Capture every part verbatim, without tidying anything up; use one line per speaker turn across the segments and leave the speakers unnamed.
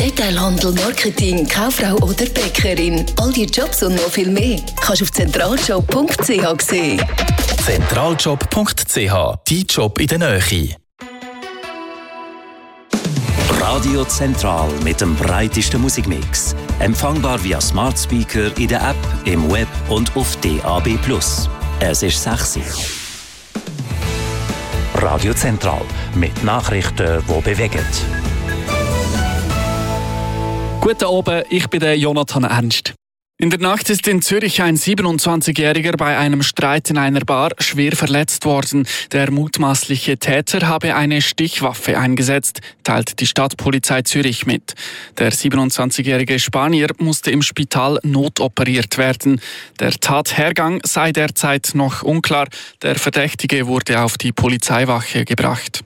Detailhandel, Marketing, Kauffrau oder Bäckerin. All die Jobs und noch viel mehr kannst du auf zentraljob punkt c h sehen.
zentraljob punkt c h, dein Job in der Nähe.
Radio Zentral mit dem breitesten Musikmix. Empfangbar via Smart Speaker in der App, im Web und auf D A B plus. Es ist sechs Uhr. Radio Zentral mit Nachrichten, die bewegen.
Guten Abend, ich bin der Jonathan Ernst. In der Nacht ist in Zürich ein siebenundzwanzigjähriger bei einem Streit in einer Bar schwer verletzt worden. Der mutmaßliche Täter habe eine Stichwaffe eingesetzt, teilt die Stadtpolizei Zürich mit. Der siebenundzwanzigjährige Spanier musste im Spital notoperiert werden. Der Tathergang sei derzeit noch unklar. Der Verdächtige wurde auf die Polizeiwache gebracht.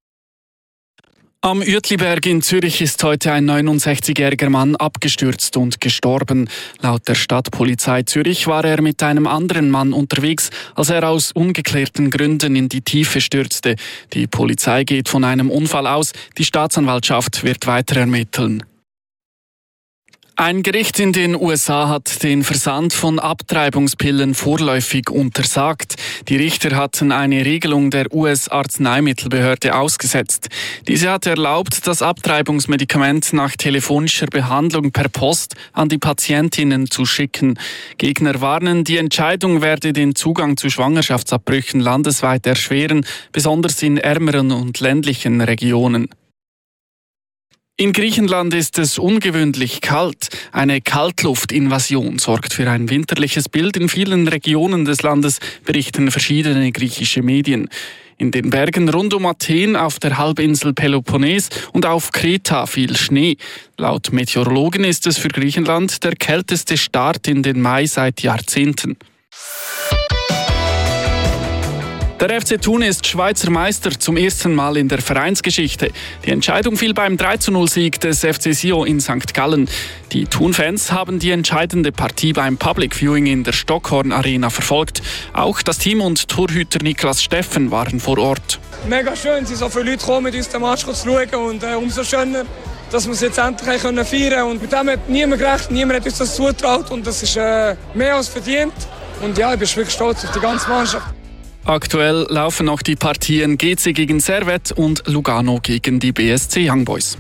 Am Uetliberg in Zürich ist heute ein neunundsechzigjähriger Mann abgestürzt und gestorben. Laut der Stadtpolizei Zürich war er mit einem anderen Mann unterwegs, als er aus ungeklärten Gründen in die Tiefe stürzte. Die Polizei geht von einem Unfall aus. Die Staatsanwaltschaft wird weiter ermitteln. Ein Gericht in den U S A hat den Versand von Abtreibungspillen vorläufig untersagt. Die Richter hatten eine Regelung der U S-Arzneimittelbehörde ausgesetzt. Diese hat erlaubt, das Abtreibungsmedikament nach telefonischer Behandlung per Post an die Patientinnen zu schicken. Gegner warnen, die Entscheidung werde den Zugang zu Schwangerschaftsabbrüchen landesweit erschweren, besonders in ärmeren und ländlichen Regionen. In Griechenland ist es ungewöhnlich kalt. Eine Kaltluftinvasion sorgt für ein winterliches Bild. In vielen Regionen des Landes berichten verschiedene griechische Medien. In den Bergen rund um Athen, auf der Halbinsel Peloponnes und auf Kreta fiel Schnee. Laut Meteorologen ist es für Griechenland der kälteste Start in den Mai seit Jahrzehnten. Der F C Thun ist Schweizer Meister zum ersten Mal in der Vereinsgeschichte. Die Entscheidung fiel beim drei zu null Sieg des F C Sion in Sankt Gallen. Die Thun-Fans haben die entscheidende Partie beim Public Viewing in der Stockhorn Arena verfolgt. Auch das Team und Torhüter Niklas Steffen waren vor Ort.
Mega schön, es sind so viele Leute gekommen, mit uns den Match zu schauen und äh, umso schöner, dass wir es jetzt endlich feiern können. Und mit dem hat niemand gerechnet, niemand hat uns das zugetraut und das ist äh, mehr als verdient. Und ja, ich bin wirklich stolz auf die ganze Mannschaft.
Aktuell laufen noch die Partien G C gegen Servette und Lugano gegen die B S C Young Boys.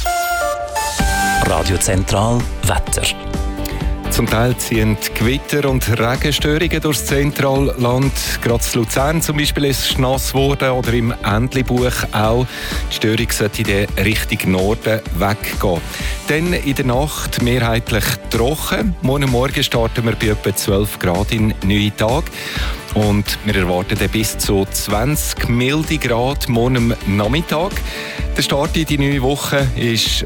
Radio Zentral Wetter.
Zum Teil ziehen Gewitter und Regenstörungen durchs Zentralland. Gerade in Luzern zum Beispiel ist es nass geworden oder im Entlebuch auch. Die Störung sollte in der Richtung Norden weggehen. Dann in der Nacht mehrheitlich trocken. Morgen Morgen starten wir bei etwa zwölf Grad in neuen Tag. Und wir erwarten dann bis zu zwanzig milde Grad morgen am Nachmittag. Der Start in die neue Woche ist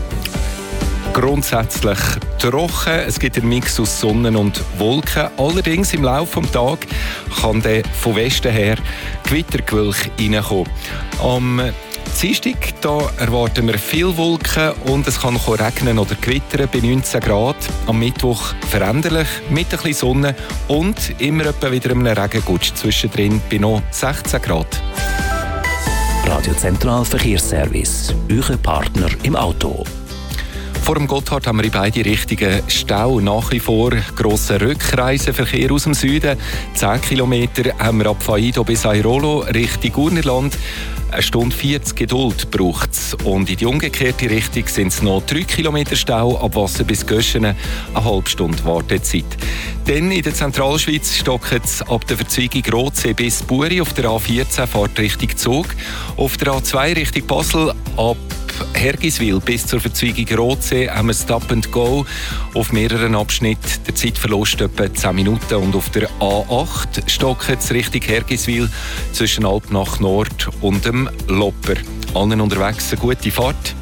grundsätzlich trocken. Es gibt einen Mix aus Sonne und Wolken. Allerdings im Laufe des Tages kann dann von Westen her Gewittergewölk reinkommen. Am Dienstag da erwarten wir viel Wolken und es kann regnen oder gewittern bei neunzehn Grad. Am Mittwoch veränderlich mit ein bisschen Sonne und immer etwa wieder einem Regengutsch zwischendrin bei noch sechzehn Grad.
Radio Zentral Verkehrsservice, Euer Partner im Auto.
Vor dem Gotthard haben wir in beide Richtungen Stau. Nach wie vor grosser Rückreiseverkehr aus dem Süden. zehn Kilometer haben wir ab Faido bis Airolo Richtung Urnerland. Eine Stunde vierzig Geduld braucht es. Und in die umgekehrte Richtung sind es noch drei Kilometer Stau, ab Wasser bis Göschenen eine halbe Stunde Wartezeit. Dann in der Zentralschweiz stockt es ab der Verzweigung Rotsee bis Buri auf der A vierzehn Fahrt Richtung Zug. Auf der A zwei Richtung Basel ab Hergiswil bis zur Verzweigung Rotsee haben wir Stop and Go auf mehreren Abschnitten. Der Zeitverlust etwa zehn Minuten. Und auf der A acht stockt es Richtung Hergiswil zwischen Alpnach Nord und dem Lopper. Allen unterwegs eine gute Fahrt.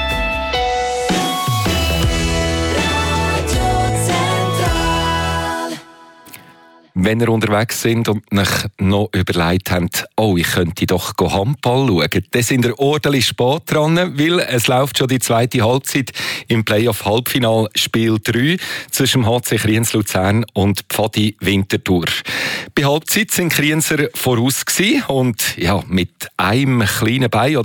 Wenn ihr unterwegs sind und euch noch überlegt habt, oh, ich könnte doch Handball schauen, dann sind ihr ordentlich spät dran, weil es läuft schon die zweite Halbzeit im Playoff-Halbfinal Spiel drei zwischen dem H C Kriens Luzern und Pfadi Winterthur. Bei Halbzeit sind Krienser voraus gewesen und ja, mit einem kleinen Bein